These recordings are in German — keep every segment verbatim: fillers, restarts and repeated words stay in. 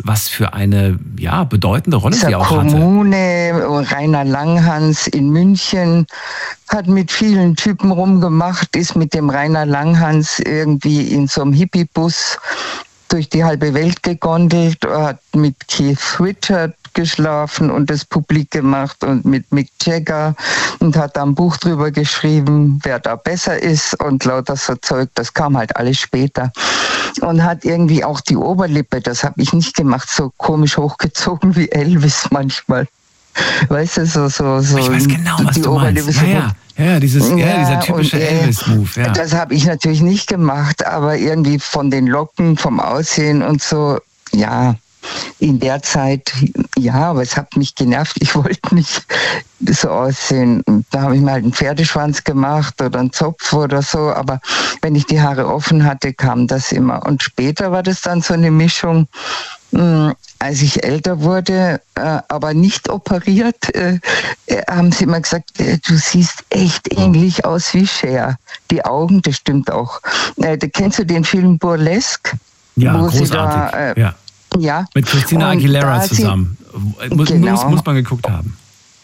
was für eine ja, bedeutende Rolle sie auch hatte. Kommune, Rainer Langhans in München, hat mit vielen Typen rumgemacht, ist mit dem Rainer Langhans irgendwie in so einem Hippie-Bus durch die halbe Welt gegondelt, hat mit Keith Richards geschlafen und das publik gemacht und mit Mick Jagger und hat da ein Buch drüber geschrieben, wer da besser ist und lauter so Zeug, das kam halt alles später. Und hat irgendwie auch die Oberlippe, das habe ich nicht gemacht, so komisch hochgezogen wie Elvis manchmal. Weißt du, so, so, so. Ich weiß genau, was die du Oberlippe meinst. So ja, ja, ja, dieses, ja, ja, dieser typische und, äh, Elvis-Move. Ja. Das habe ich natürlich nicht gemacht, aber irgendwie von den Locken, vom Aussehen und so, ja, in der Zeit, ja, aber es hat mich genervt. Ich wollte nicht so aussehen. Da habe ich mal halt einen Pferdeschwanz gemacht oder einen Zopf oder so, aber wenn ich die Haare offen hatte, kam das immer. Und später war das dann so eine Mischung, mh, als ich älter wurde, äh, aber nicht operiert, äh, äh, haben sie immer gesagt, äh, du siehst echt ähnlich aus wie Cher. Die Augen, das stimmt auch. Äh, kennst du den Film Burlesque? Ja, wo großartig. Sie da, äh, ja. Ja. Mit Christina Und Aguilera da zusammen. Sie, muss, genau. muss, muss man geguckt haben.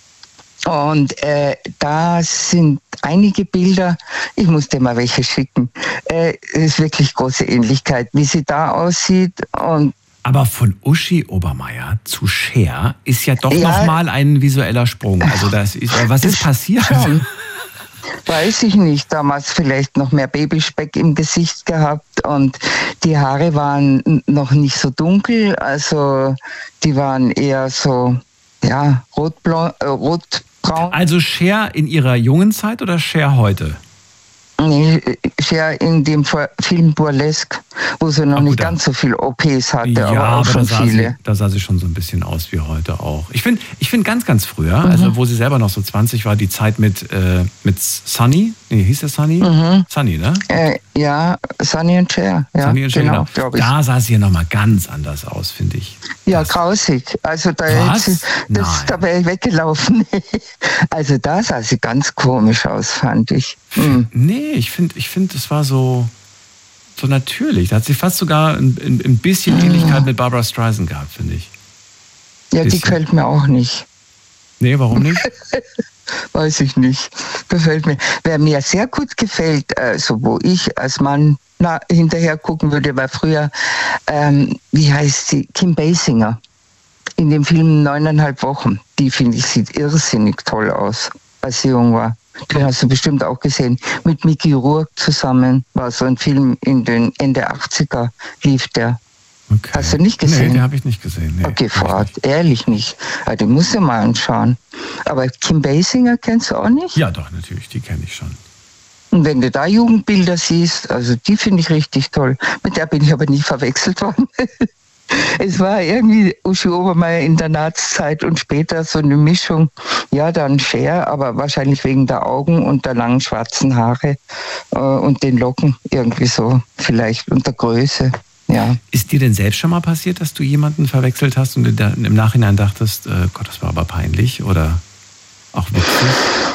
Und äh, da sind einige Bilder, ich muss dir mal welche schicken. Äh, ist wirklich große Ähnlichkeit, wie sie da aussieht. Und aber von Uschi Obermeier zu Cher ist ja doch ja, nochmal ein visueller Sprung. Also das ist, was ist passiert? Schon. Weiß ich nicht, damals vielleicht noch mehr Babyspeck im Gesicht gehabt und die Haare waren noch nicht so dunkel, also die waren eher so, ja, rotblond, äh, rotbraun. Also Cher in ihrer jungen Zeit oder Cher heute? Nee, Cher in dem Film Burlesque, wo sie noch Ach, nicht gut, ganz so viel O Ps hatte, ja, aber auch aber schon da sah viele. Sie, da sah sie schon so ein bisschen aus wie heute auch. Ich finde ich find ganz, ganz früher, Mhm. also wo sie selber noch so zwanzig war, die Zeit mit, äh, mit Sunny, nee, hieß der Sunny? Mhm. Sunny, ne? Äh, ja, Sunny und Cher, ja, Sunny und Cher, genau, genau. glaube ich. Da sah sie ja nochmal ganz anders aus, finde ich. Ja, das, grausig. Also da, Was? jetzt, das, da wäre ich weggelaufen. Also da sah sie ganz komisch aus, fand ich. Hm. Nee, ich finde, ich find, das war so, so natürlich. Da hat sie fast sogar ein, ein bisschen Mhm. Ähnlichkeit mit Barbra Streisand gehabt, finde ich. Ja, die Bisschen. gefällt mir auch nicht. Nee, warum nicht? Weiß ich nicht. Gefällt mir. Wer mir sehr gut gefällt, also wo ich als Mann na, hinterher gucken würde, war früher, ähm, wie heißt sie? Kim Basinger. In dem Film Neuneinhalb Wochen. Die, finde ich, sieht irrsinnig toll aus, als sie jung war. Den hast du bestimmt auch gesehen. Mit Mickey Rourke zusammen war so ein Film in den Ende achtziger lief der. Okay. Hast du nicht gesehen? Nee, den habe ich nicht gesehen. Nee, okay, Fahrt, ehrlich nicht. Ja, den musst du mal anschauen. Aber Kim Basinger kennst du auch nicht? Ja, doch, natürlich, die kenne ich schon. Und wenn du da Jugendbilder siehst, also die finde ich richtig toll. Mit der bin ich aber nie verwechselt worden. Es war irgendwie Uschi Obermeier in der Nazi-Zeit und später so eine Mischung. Ja, dann Cher, aber wahrscheinlich wegen der Augen und der langen schwarzen Haare äh, und den Locken irgendwie so vielleicht und der Größe. Ja. Ist dir denn selbst schon mal passiert, dass du jemanden verwechselt hast und im Nachhinein dachtest, äh, Gott, das war aber peinlich oder auch witzig?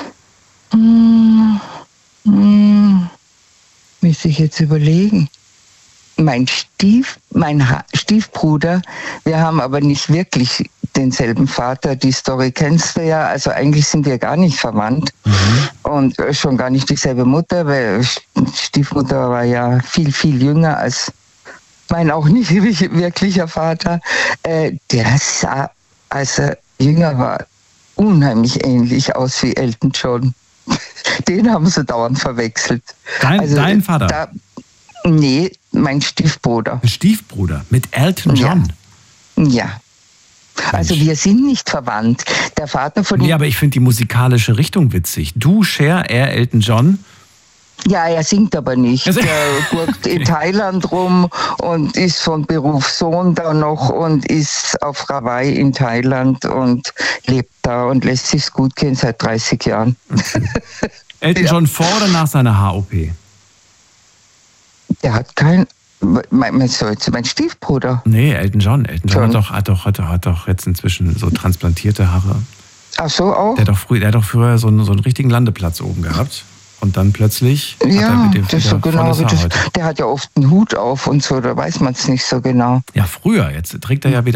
Hm, hm, müsste ich jetzt überlegen. Mein Stief, mein ha- Stiefbruder, wir haben aber nicht wirklich denselben Vater. Die Story kennst du ja. Also eigentlich sind wir gar nicht verwandt mhm. und schon gar nicht dieselbe Mutter, weil Stiefmutter war ja viel, viel jünger als mein auch nicht wirklicher Vater. Äh, der sah, als er jünger war, unheimlich ähnlich aus wie Elton John. Den haben sie dauernd verwechselt. Dein, also, dein Vater? Da, nee, mein Stiefbruder. Stiefbruder mit Elton John? Ja. ja. Also wir sind nicht verwandt. Der Vater von... Nee, aber ich finde die musikalische Richtung witzig. Du, Cher, er, Elton John. Ja, er singt aber nicht. Der gurkt in Thailand rum und ist von Beruf Sohn da noch und ist auf Hawaii in Thailand und lebt da und lässt sich's gut gehen seit dreißig Jahren. Okay. Elton ja. John vor oder nach seiner H O P? Der hat kein... Meinst du jetzt mein Stiefbruder? Nee, Elton John. Elton John, John. Hat, doch, hat, doch, hat, doch, hat doch jetzt inzwischen so transplantierte Haare. Ach so, auch? Der hat doch, früh, der hat doch früher so einen, so einen richtigen Landeplatz oben gehabt. Und dann plötzlich ja, hat er mit dem das ist so genau, volles Haar das, heute. Der hat ja oft einen Hut auf und so, da weiß man es nicht so genau. Ja, früher. Jetzt trägt er ja wieder